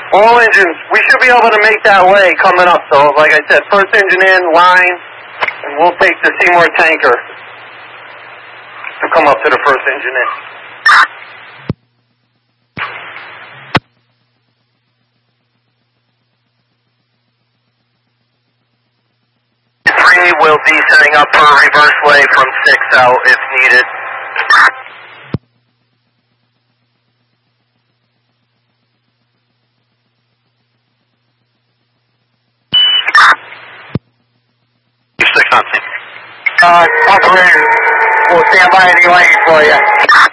All engines. We should be able to make that way coming up. So, like I said, first engine in, line, and we'll take the Seymour tanker to come up to the first engine in. Will be setting up for a reverse way from 6 out if needed. Operator, we'll stand by any lane for you.